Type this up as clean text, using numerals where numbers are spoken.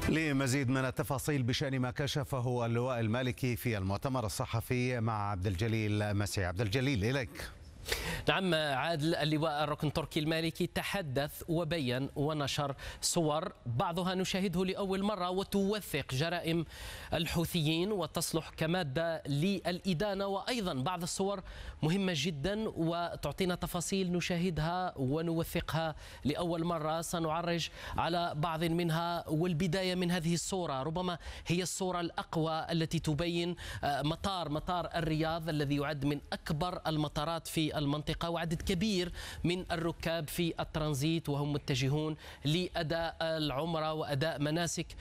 لمزيد من التفاصيل بشأن ما كشفه اللواء المالكي في المؤتمر الصحفي مع عبد الجليل مسعي. عبد الجليل إليك. نعم عادل، اللواء الركن تركي المالكي تحدث وبين ونشر صور بعضها نشاهده لأول مرة وتوثق جرائم الحوثيين وتصلح كمادة للإدانة، وأيضا بعض الصور مهمة جدا وتعطينا تفاصيل نشاهدها ونوثقها لأول مرة. سنعرج على بعض منها، والبداية من هذه الصورة ربما هي الصورة الأقوى التي تبين مطار الرياض الذي يعد من أكبر المطارات في المنطقة، وعدد كبير من الركاب في الترانزيت وهم متجهون لأداء العمرة وأداء مناسك